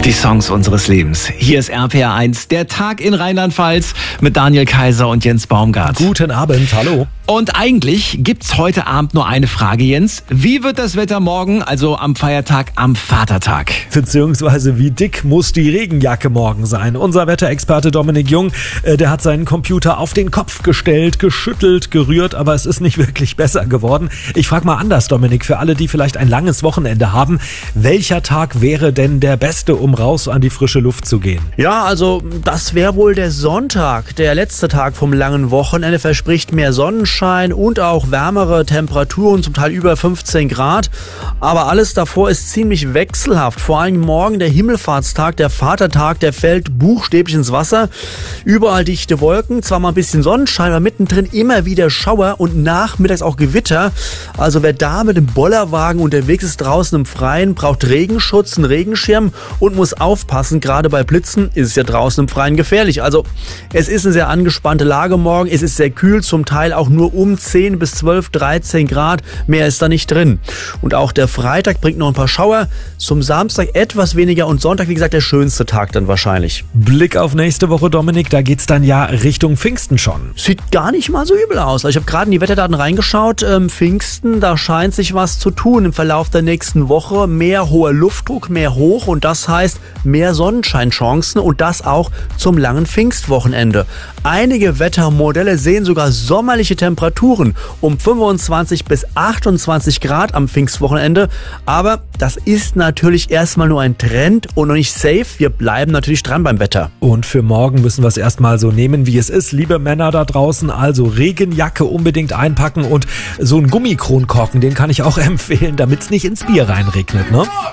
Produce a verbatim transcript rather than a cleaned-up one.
Die Songs unseres Lebens. Hier ist R P R eins, der Tag in Rheinland-Pfalz mit Daniel Kaiser und Jens Baumgart. Guten Abend, hallo. Und eigentlich gibt's heute Abend nur eine Frage, Jens. Wie wird das Wetter morgen, also am Feiertag, am Vatertag? Beziehungsweise wie dick muss die Regenjacke morgen sein? Unser Wetterexperte Dominik Jung, äh, der hat seinen Computer auf den Kopf gestellt, geschüttelt, gerührt, aber es ist nicht wirklich besser geworden. Ich frage mal anders, Dominik, für alle, die vielleicht ein langes Wochenende haben. Welcher Tag wäre denn der beste, um raus an die frische Luft zu gehen? Ja, also das wäre wohl der Sonntag, der letzte Tag vom langen Wochenende, verspricht mehr Sonnenschein und auch wärmere Temperaturen, zum Teil über fünfzehn Grad. Aber alles davor ist ziemlich wechselhaft. Vor allem morgen der Himmelfahrtstag, der Vatertag, der fällt buchstäblich ins Wasser. Überall dichte Wolken, zwar mal ein bisschen Sonnenschein, aber mittendrin immer wieder Schauer und nachmittags auch Gewitter. Also wer da mit dem Bollerwagen unterwegs ist draußen im Freien, braucht Regenschutz, einen Regenschirm und muss aufpassen. Gerade bei Blitzen ist es ja draußen im Freien gefährlich. Also es ist eine sehr angespannte Lage morgen. Es ist sehr kühl, zum Teil auch nur um zehn bis zwölf, dreizehn Grad. Mehr ist da nicht drin. Und auch der Freitag bringt noch ein paar Schauer. Zum Samstag etwas weniger und Sonntag, wie gesagt, der schönste Tag dann wahrscheinlich. Blick auf nächste Woche, Dominik, da geht's dann ja Richtung Pfingsten schon. Sieht gar nicht mal so übel aus. Ich habe gerade in die Wetterdaten reingeschaut. Ähm, Pfingsten, da scheint sich was zu tun im Verlauf der nächsten Woche. Mehr hoher Luftdruck, mehr hoch und das heißt mehr Sonnenscheinchancen und das auch zum langen Pfingstwochenende. Einige Wettermodelle sehen sogar sommerliche Temperaturen um fünfundzwanzig bis achtundzwanzig Grad am Pfingstwochenende. Aber das ist natürlich erstmal nur ein Trend und noch nicht safe. Wir bleiben natürlich dran beim Wetter. Und für morgen müssen wir es erstmal so nehmen, wie es ist. Liebe Männer da draußen, also Regenjacke unbedingt einpacken und so einen Gummikronkorken, den kann ich auch empfehlen, damit es nicht ins Bier reinregnet, ne?